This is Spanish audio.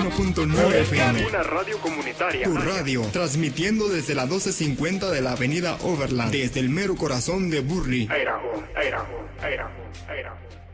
91.9 FM. Una radio comunitaria. Tu radio, transmitiendo desde la 1250 de la avenida Overland, desde el mero corazón de Burley. Idaho, Idaho, Idaho, Idaho.